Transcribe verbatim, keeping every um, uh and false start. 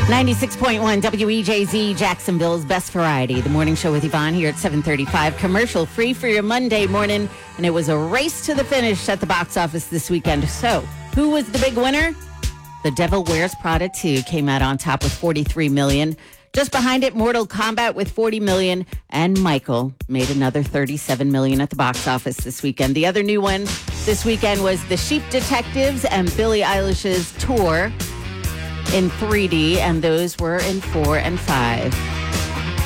ninety-six point one W E J Z, Jacksonville's best variety. The morning show with Yvonne here at seven thirty-five. Commercial free for your Monday morning. And it was a race to the finish at the box office this weekend. So, who was the big winner? The Devil Wears Prada two came out on top with forty-three million dollars. Just behind it, Mortal Kombat with forty million dollars. And Michael made another thirty-seven million dollars at the box office this weekend. The other new one this weekend was The Sheep Detectives and Billie Eilish's Tour in three D, and those were in four and five.